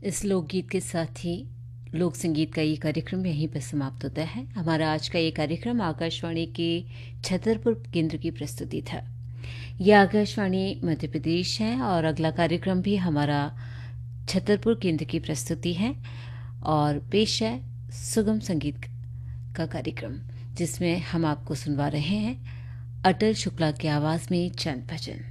इस लोकगीत के साथ ही लोक संगीत का ये कार्यक्रम यहीं पर समाप्त होता है। हमारा आज का ये कार्यक्रम आकाशवाणी के छतरपुर केंद्र की प्रस्तुति था। यह आकाशवाणी मध्य प्रदेश है और अगला कार्यक्रम भी हमारा छतरपुर केंद्र की प्रस्तुति है और पेश है सुगम संगीत का कार्यक्रम, जिसमें हम आपको सुनवा रहे हैं अटल शुक्ला की आवाज में चंद भजन।